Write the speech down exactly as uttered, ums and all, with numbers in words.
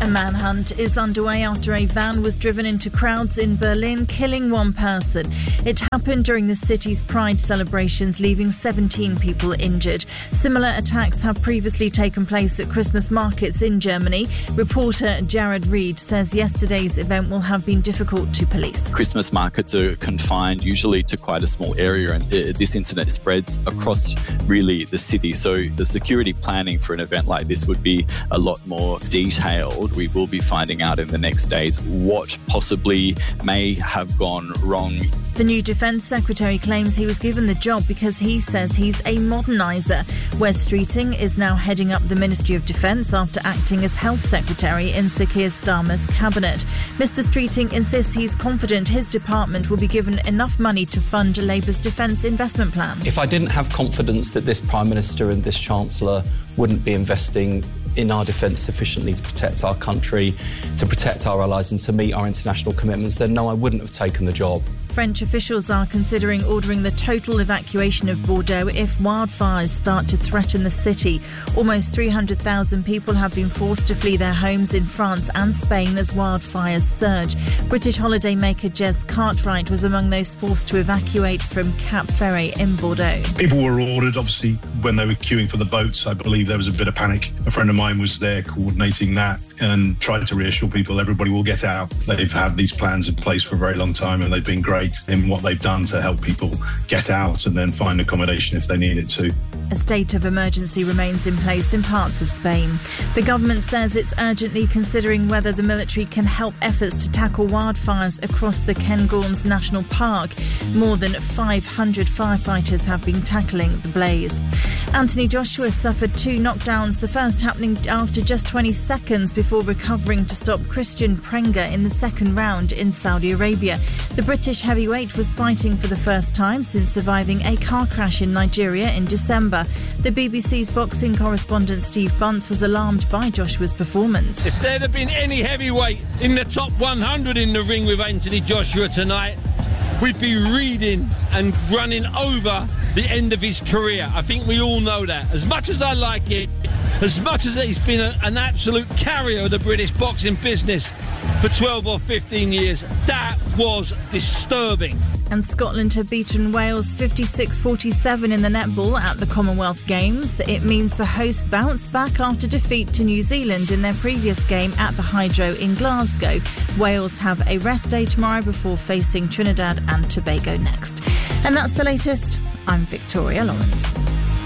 manhunt is underway after a van was driven into crowds in Berlin, killing one person. It happened during the city's Pride celebrations, leaving seventeen people injured. Similar attacks have previously taken place at Christmas markets in Germany. Reporter Jared Reed says yesterday's event will have been difficult to police. Christmas markets are confined usually to quite a small area, and this incident spreads across really the city. So the security planning for an event like this would be a lot more detailed. We will be finding out in the next days what possibly may have gone wrong. The new Defence Secretary claims he was given the job because he says he's a moderniser. Wes Streeting is now heading up the Ministry of Defence after acting as Health Secretary in Sir Keir Starmer's cabinet. Mister Streeting insists he's confident his department will be given enough money to fund Labour's defence investment plan. If I didn't have confidence that this Prime Minister and this Chancellor wouldn't be investing in our defence sufficiently to protect our country, to protect our allies and to meet our international commitments, then no, I wouldn't have taken the job. French officials are considering ordering the total evacuation of Bordeaux if wildfires start to threaten the city. Almost three hundred thousand people have been forced to flee their homes in France and Spain as wildfires surge. British holidaymaker Jez Cartwright was among those forced to evacuate from Cap Ferret in Bordeaux. People were ordered, obviously, when they were queuing for the boats. I believe there was a bit of panic. A friend of mine was there coordinating that and tried to reassure people everybody will get out. They've had these plans in place for a very long time and they've been great in what they've done to help people get out and then find accommodation if they need it to. A state of emergency remains in place in parts of Spain. The government says it's urgently considering whether the military can help efforts to tackle wildfires across the Cairngorms National Park. More than five hundred firefighters have been tackling the blaze. Anthony Joshua suffered two knockdowns, the first happening after just twenty seconds before recovering to stop Christian Prenga in the second round in Saudi Arabia. The British heavyweight was fighting for the first time since surviving a car crash in Nigeria in December. The B B C's boxing correspondent Steve Bunce was alarmed by Joshua's performance. If there'd have been any heavyweight in the top one hundred in the ring with Anthony Joshua tonight, we'd be reading and running over the end of his career. I think we all know that. As much as I like it, as much as he's been a, an absolute carrier of the British boxing business for twelve or fifteen years, that was disturbing. And Scotland have beaten Wales fifty-six forty-seven in the netball at the Commonwealth Games. It means the hosts bounced back after defeat to New Zealand in their previous game at the Hydro in Glasgow. Wales have a rest day tomorrow before facing Trinidad and Tobago next. And that's the latest. I'm Victoria Lawrence.